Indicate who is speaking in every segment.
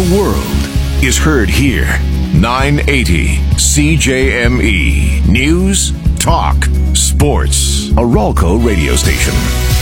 Speaker 1: world is heard here. 980 CJME. News, talk, sports. A Ralco radio station.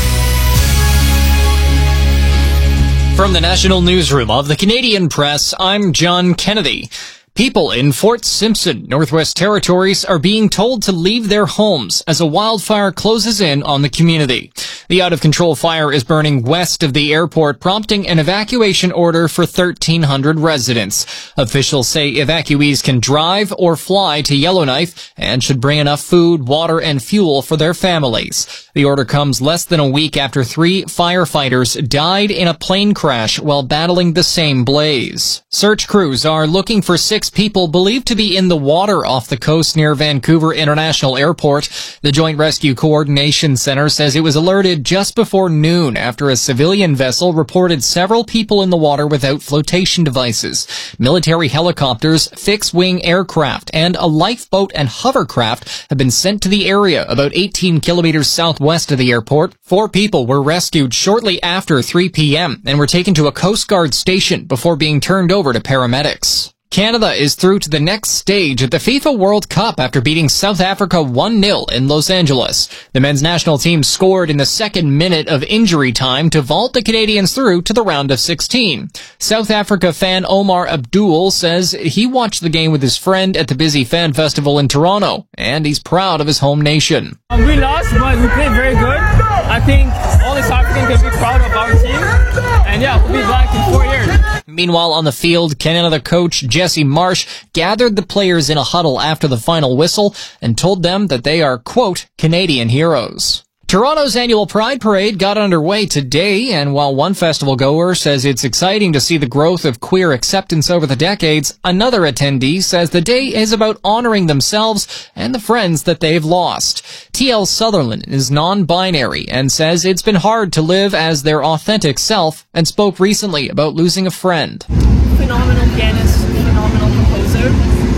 Speaker 2: From the National Newsroom of the Canadian Press, I'm John Kennedy. People in Fort Simpson, Northwest Territories, are being told to leave their homes as a wildfire closes in on the community. The out-of-control fire is burning west of the airport, prompting an evacuation order for 1,300 residents. Officials say evacuees can drive or fly to Yellowknife and should bring enough food, water, and fuel for their families. The order comes less than a week after 3 firefighters died in a plane crash while battling the same blaze. Search crews are looking for 6 people believed to be in the water off the coast near Vancouver International Airport. The Joint Rescue Coordination Center says it was alerted just before noon after a civilian vessel reported several people in the water without flotation devices. Military helicopters, fixed-wing aircraft, and a lifeboat and hovercraft have been sent to the area about 18 kilometers southwest of the airport. 4 people were rescued shortly after 3 p.m. and were taken to a Coast Guard station before being turned over to paramedics. Canada is through to the next stage at the FIFA World Cup after beating South Africa 1-0 in Los Angeles. The men's national team scored in the second minute of injury time to vault the Canadians through to the round of 16. South Africa fan Omar Abdul says he watched the game with his friend at the busy fan festival in Toronto, and he's proud of his home nation.
Speaker 3: We lost, but we played very good. I think all the South Africans can be proud of our team, and yeah, we'll be back in 4 years.
Speaker 2: Meanwhile, on the field, Canada coach Jesse Marsh gathered the players in a huddle after the final whistle and told them that they are, quote, Canadian heroes. Toronto's annual Pride Parade got underway today, and while one festival goer says it's exciting to see the growth of queer acceptance over the decades, another attendee says the day is about honoring themselves and the friends that they've lost. T.L. Sutherland is non-binary and says it's been hard to live as their authentic self and spoke recently about losing a friend.
Speaker 4: Phenomenal pianist, phenomenal composer.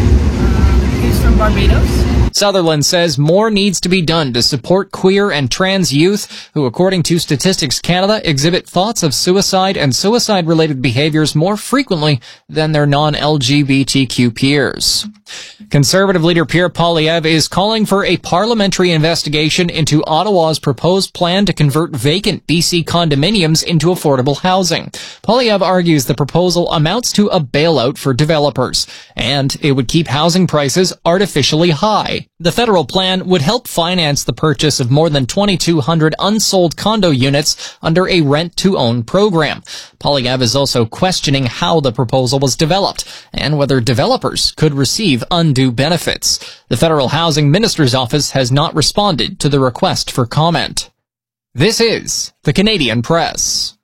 Speaker 4: He's from Barbados.
Speaker 2: Sutherland says more needs to be done to support queer and trans youth who, according to Statistics Canada, exhibit thoughts of suicide and suicide-related behaviors more frequently than their non-LGBTQ peers. Conservative leader Pierre Poilievre is calling for a parliamentary investigation into Ottawa's proposed plan to convert vacant BC condominiums into affordable housing. Poilievre argues the proposal amounts to a bailout for developers, and it would keep housing prices artificially high. The federal plan would help finance the purchase of more than 2,200 unsold condo units under a rent-to-own program. Poilievre is also questioning how the proposal was developed and whether developers could receive undue benefits. The Federal Housing Minister's office has not responded to the request for comment. This is the Canadian Press.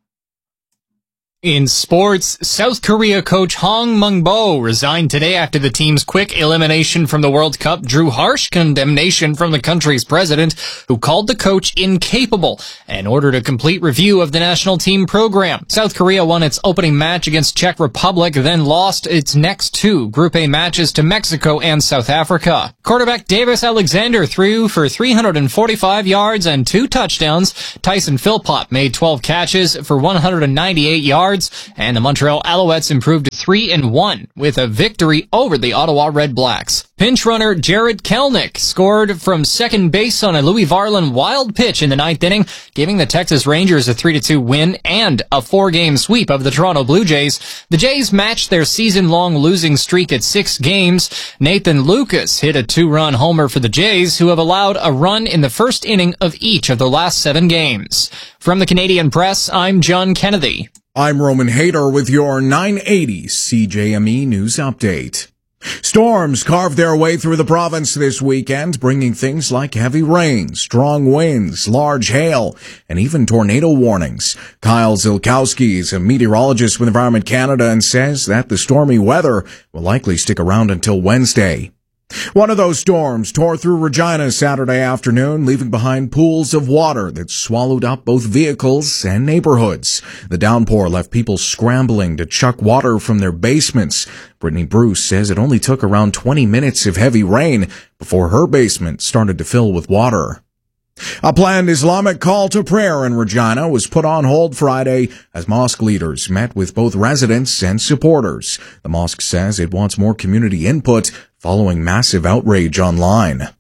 Speaker 2: In sports, South Korea coach Hong Mung-bo resigned today after the team's quick elimination from the World Cup drew harsh condemnation from the country's president, who called the coach incapable and ordered a complete review of the national team program. South Korea won its opening match against Czech Republic, then lost its next 2 Group A matches to Mexico and South Africa. Quarterback Davis Alexander threw for 345 yards and 2 touchdowns. Tyson Philpott made 12 catches for 198 yards. And the Montreal Alouettes improved to 3-1 with a victory over the Ottawa Red Blacks. Pinch runner Jared Kelenic scored from second base on a Louis Varland wild pitch in the 9th inning, giving the Texas Rangers a 3-2 win and a 4-game sweep of the Toronto Blue Jays. The Jays matched their season-long losing streak at 6 games. Nathan Lucas hit a 2-run homer for the Jays, who have allowed a run in the first inning of each of the last 7 games. From the Canadian Press, I'm John Kennedy.
Speaker 5: I'm Roman Hayter with your 980 CJME News Update. Storms carved their way through the province this weekend, bringing things like heavy rain, strong winds, large hail, and even tornado warnings. Kyle Zilkowski is a meteorologist with Environment Canada and says that the stormy weather will likely stick around until Wednesday. One of those storms tore through Regina Saturday afternoon, leaving behind pools of water that swallowed up both vehicles and neighborhoods. The downpour left people scrambling to chuck water from their basements. Brittany Bruce says it only took around 20 minutes of heavy rain before her basement started to fill with water. A planned Islamic call to prayer in Regina was put on hold Friday as mosque leaders met with both residents and supporters. The mosque says it wants more community input following massive outrage online.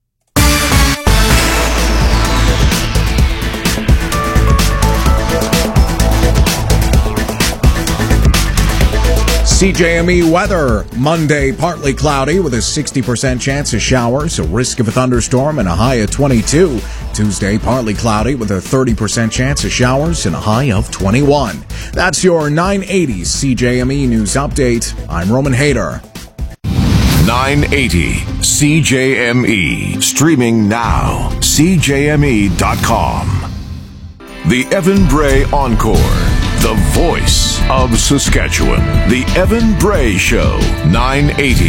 Speaker 5: CJME weather. Monday, partly cloudy with a 60% chance of showers, a risk of a thunderstorm, and a high of 22. Tuesday, partly cloudy with a 30% chance of showers and a high of 21. That's your 980 CJME News Update. I'm Roman Hayter.
Speaker 1: 980 CJME. Streaming now. CJME.com. The Evan Bray Encore. The voice of Saskatchewan. The Evan Bray Show. 980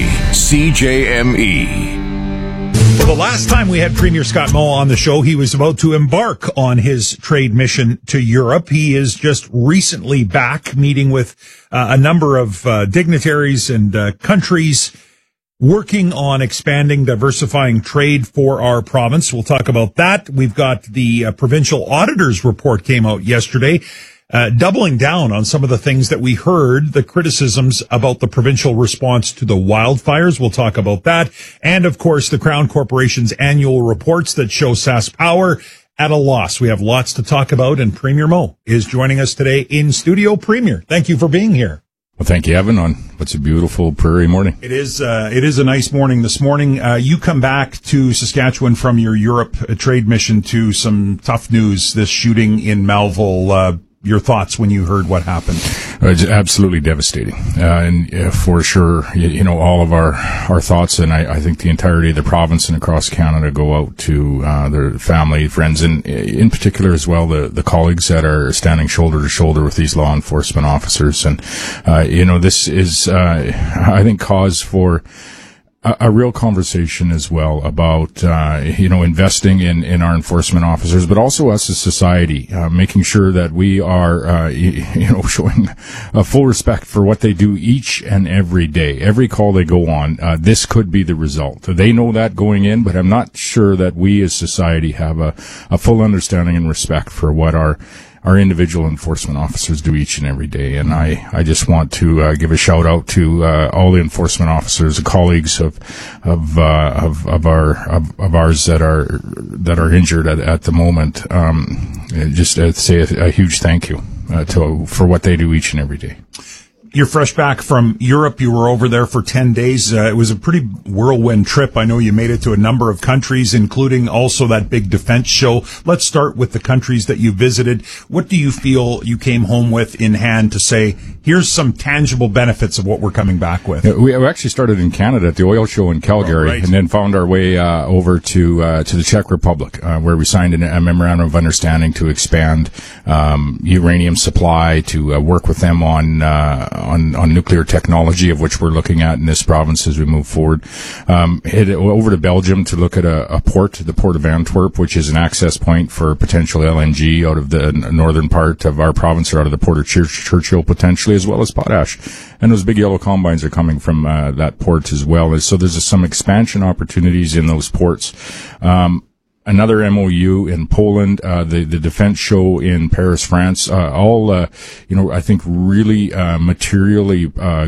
Speaker 1: CJME.
Speaker 6: Well, the last time we had Premier Scott Moe on the show, he was about to embark on his trade mission to Europe. He is just recently back meeting with a number of dignitaries and countries working on expanding, diversifying trade for our province. We'll talk about that. We've got the provincial auditor's report came out yesterday. Doubling down on some of the things that we heard, the criticisms about the provincial response to the wildfires. We'll talk about that. And of course, the Crown Corporation's annual reports that show SaskPower at a loss. We have lots to talk about, and Premier Moe is joining us today in studio. Premier, thank you for being here.
Speaker 7: Well, thank you, Evan, on what's a beautiful prairie morning.
Speaker 6: It is a nice morning this morning. You come back to Saskatchewan from your Europe trade mission to some tough news, this shooting in Melville. Your thoughts when you heard what happened?
Speaker 7: It's absolutely devastating. And for sure, all of our thoughts, and I think the entirety of the province and across Canada go out to their family, friends, and in particular as well, the colleagues that are standing shoulder to shoulder with these law enforcement officers. And, this is, I think, cause for a real conversation as well about, investing in our enforcement officers, but also us as society, making sure that we are, showing a full respect for what they do each and every day. Every call they go on, this could be the result. They know that going in, but I'm not sure that we as society have a full understanding and respect for what our individual enforcement officers do each and every day. And I just want to give a shout out to all the enforcement officers, the colleagues of ours that are injured at the moment. Just to say a huge thank you for what they do each and every day.
Speaker 6: You're fresh back from Europe. You were over there for 10 days. It was a pretty whirlwind trip. I know you made it to a number of countries, including also that big defense show. Let's start with the countries that you visited. What do you feel you came home with in hand to say, here's some tangible benefits of what we're coming back with?
Speaker 7: We actually started in Canada at the oil show in Calgary, and then found our way over to the Czech Republic, where we signed a memorandum of understanding to expand uranium supply, to work with them on nuclear technology, of which we're looking at in this province as we move forward. Head over to Belgium to look at a port, the Port of Antwerp, which is an access point for potential LNG out of the northern part of our province, or out of the Port of Churchill potentially, as well as potash. And those big yellow combines are coming from that port as well. So there's some expansion opportunities in those ports. Another MOU in Poland, the defense show in Paris, France, all, I think really, materially,